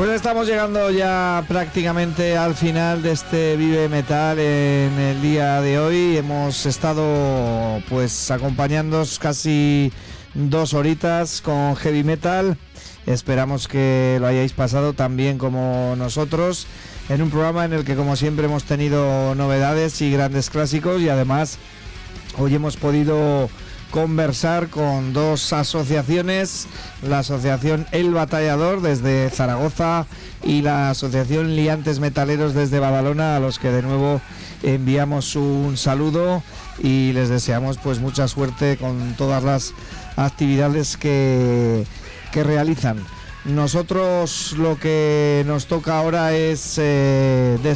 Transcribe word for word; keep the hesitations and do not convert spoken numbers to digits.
Pues estamos llegando ya prácticamente al final de este Vive Metal en el día de hoy. Hemos estado pues acompañándoos casi dos horitas con heavy metal. Esperamos que lo hayáis pasado tan bien como nosotros, en un programa en el que, como siempre, hemos tenido novedades y grandes clásicos, y además hoy hemos podido conversar con dos asociaciones, la asociación El Batallador desde Zaragoza y la asociación Liantes Metaleros desde Badalona, a los que de nuevo enviamos un saludo y les deseamos pues mucha suerte con todas las actividades que, que realizan. Nosotros lo que nos toca ahora es eh,